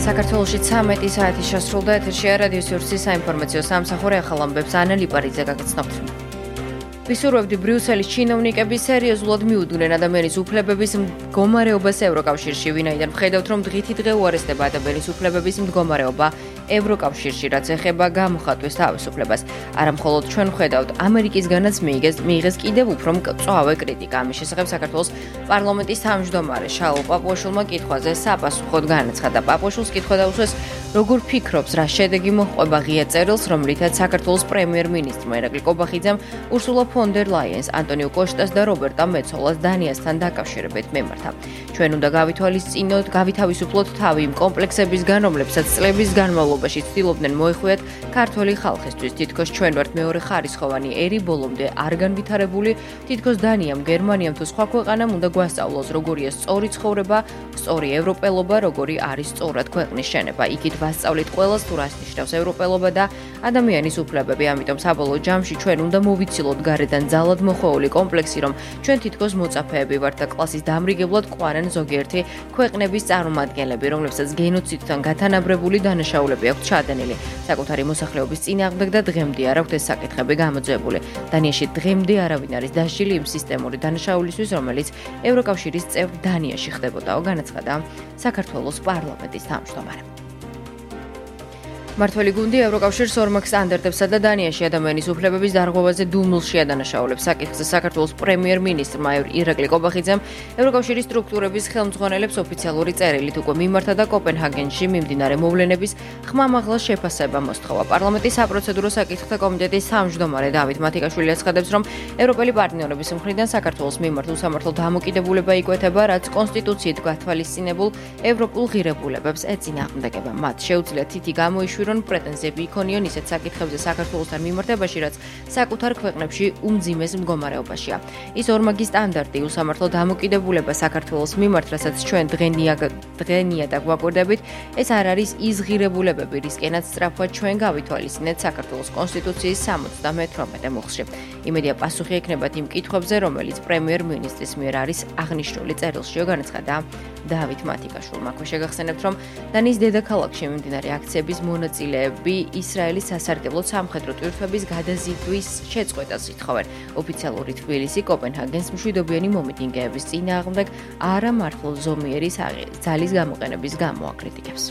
საქართველოში 13 საათი შესრულდა ეთერში რადიო სივრცის საინფორმაციო სამსახური ახალ ამბებს ანა ლიპარიძე გაგაცნობთ. ვისურვებდი ბრიუსელის ჩინოვნიკები სერიოზულად მიუდგნენ ადამიანის უფლებების მდგომარეობას ევროკავშირში, ვინაიდან ვხედავთ, რომ დღითი დღე უარესდება ადამიანის უფლებების მდგომარეობა ევროკავშირში, რაც ეხება გამოხატვის თავისუფლებას. არა მხოლოდ ჩვენ ვხედავთ, ამერიკისგანაც მიიღეს კიდევ უფრო მწვავე კრიტიკა. ამის შესახებ საქართველოს პარლამენტის თავმჯდომარე შალო პაპუაშვილმა კითხვაზე საპასუხოდ განაცხადა. პაპუაშვილს კითხვა დაუსვეს, როგორ ფიქრობს, რა შედეგი მოჰყვება ღია წერილს, რომლითაც საქართველოს პრემიერ-მინისტრმა ირაკლი კობახიძემ ურსულა ფონ დერ ლაიენს, ანტონიო კოშტას და რობერტა მეცოლას დანიასთან დაკავშირებით მემართა. ჩვენ უნდა გავითვალისწინოთ, გავითავისუფლოთ თავი იმ კომპლექსებისგან, რომლებსაც წლების განმავლობაში ცდილობდნენ მოეხვიათ ქართველი ხალხისთვის. თითქოს ჩვენ ვართ მეორე ხარისხოვანი ერი, ბოლომდე არ განვითარებული, თითქოს დანიამ, გერმანიამ თუ სხვა ქვეყანამ უნდა გვასწავლოს, როგორია სწორი ცხოვრება, სწორი ევროპელობა, როგორი არის სწორად ქვეყნის შენება. იქით ვასწავლით ყველას, თუ რას ნიშნავს ევროპელობა და ადამიანის უფლებები. ამიტომ საბოლოო ჯამში ჩვენ უნდა მოვიცილოთ გარედან ძალად მოხვეული კომპლექსი, რომ ჩვენ თითქოს მოწაფეები ვართ და კლასის დამრიგებლად ყვარენ ზოგიერთი ქვეყნების წარმომადგენლები, რომლებსაც გენოციდთან გათანაბრებული დანაშაულები აქვთ ჩადენილი. საკუთარი მოსახლეობის წინააღმდეგ და დღემდე არ აქვთ ეს საკითხები გამოძიებული. დანიაში დღემდე არავინ არის დასჯილი იმ სისტემური დანაშაულისთვის, რომელიც ევროკავშირის წევრ დანიაში ხდებოდაო, განაცხადა საქართველოს პარლამენტის თავმჯდომარე. მართველი გუნდი ევროკავშირის ორმაგ სტანდარტებსა და დანიაში ადამიანის უფლებების დარღვევაზე დუმილში ადანაშაულებს. საკითხზე საქართველოს პრემიერ-მინისტრმა ირაკლი კობახიძემ ევროკავშირის სტრუქტურების ხელმძღვანელებს ოფიციალური წერილით უკვე მიმართა და კოპენჰაგენში მიმდინარე მოვლენების ხმამაღლა შეფასება მოსთხოვა. პარლამენტის საპროცედურო საკითხთა კომიტეტის თავმჯდომარე დავით მათიკაშვილი აცხადებს, რომ ევროპელი პარტნიორების მხრიდან საქართველოს მიმართ უსამართლო დამოკიდებულება იკვეთება, რაც კონსტიტუციით გათვალისწინებულ ევროპულ ღირებულებებს ეწინააღმდეგება. მათ შეუძლიათ თითი გამოიშვირონ პრეტენზიები იქონიონ ისეთ საკითხებზე საქართველოსთან მიმართებაში, რაც საკუთარ ქვეყნებში უმძიმეს მდგომარეობაშია. ის ორმაგი სტანდარტი უსამართლო დამოკიდებულება საქართველოს მიმართ, რასაც ჩვენ დღენია და გვაკვირდებით, ეს არ არის ის ღირებულებები, რისკენაც სწრაფად ჩვენ გავითვალისწინეთ საქართველოს კონსტიტუციის 78 მუხლში. იმედია პასუხი ექნებათ იმ კითხვებზე, რომელიც პრემიერ-მინისტრის მიერ არის აღნიშნული წერილშიო, განაცხადა დავით მათიკაშვილმა. აქვე შეგახსენებთ, რომ დანიის დედაქალაქში მიმდინარე აქციების მონაწილეები ისრაელის სასარგებლო სამხედრო ტვირთების გადაზიდვის შეწყვეტას ითხოვენ. ოფიციალური თბილისი კოპენჰაგენს მშვიდობიანი მომიტინგეების წინააღმდეგ არამართლზომიერი ძალის გამოყენების გამო აკრიტიკებს.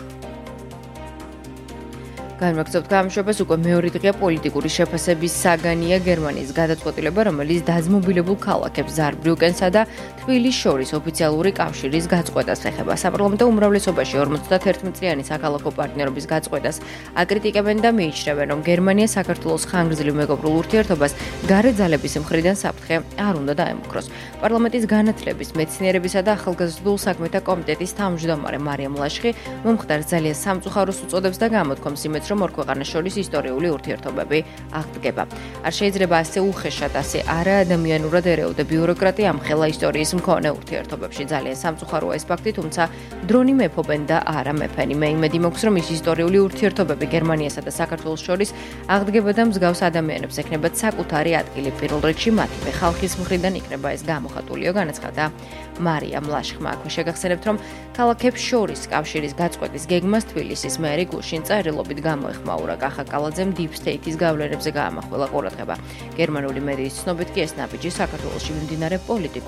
განვაგრძობთ გამოშვებას, უკვე მეორე დღეა პოლიტიკური შეფასების საგანია გერმანიის გადაწყვეტილება, რომელიც დაძმობილებულ ქალაქებს ზარბრიუკენსა და თბილისს შორის ოფიციალური კავშირის გაწყვეტას ეხება. საპარლამენტო უმრავლესობაში 51 წლიანი საქალაქო პარტნიორობის გაწყვეტას აკრიტიკებენ და მიიჩნევენ, რომ გერმანია საქართველოს ხანგრძლივ მეგობრულ ურთიერთობას გარე ძალების მხრიდან საფრთხე არ უნდა დაემუქროს. პარლამენტის განათლების, მეცნიერებისა და ახალგაზრდულ საქმეთა კომიტეტის თავმჯდომარე მარიამ ლაშხი მომხდარ ძალიან სამწუხაროს უწოდებს და გამოთქვამს იმედს, რომ ორ ქვეყანას შორის ისტორიული ურთიერთობები აღდგება. არ შეიძლება ასე უხეშად, ასე არაადამიანურად ერეოდა ბიუროკრატია ამ ხელა ისტორიის მქონე ურთიერთობებში. ძალიან სამწუხაროა ეს ფაქტი, თუმცა დრონი მეფობენ და არა მეფენი. მე იმედი მაქვს, რომ ის ისტორიული ურთიერთობები გერმანიასა და საქართველოს შორის აღდგება და მსგავს ადამიანებს ექნებათ საკუთარი ადგილი. პირველ რიგში მათივე ხალხის მხრიდან იქნება ეს გამოხატულიო, განაცხადა მარიამ ლაშხმა. აქვე შეგახსენებთ, რომ ქალაქებს შორის კავშირის გაწყვეტის გეგმას თბილისის მერი გუშინ წერილობით მოეხმაურა კახა კალაძემ Deep State-ის გავლენებზე გაამახვილა ყურადღება. გერმანული მედიის ცნობით კი ეს ნაბიჯი საქართველოში მიმდინარე პოლიტიკურ